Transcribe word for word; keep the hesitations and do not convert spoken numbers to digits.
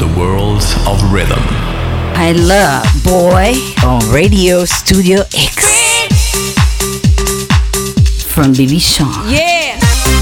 world of rhythm. I Love Boy on Radio Studio X from Baby Sean. Yeah.